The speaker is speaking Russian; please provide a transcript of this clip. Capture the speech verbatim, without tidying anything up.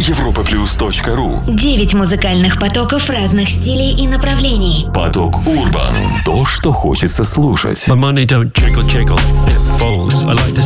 европа плюс точка ру. Девять музыкальных потоков разных стилей и направлений. Поток Урбан. То, что хочется слушать. My money don't trickle, trickle, it falls. I like to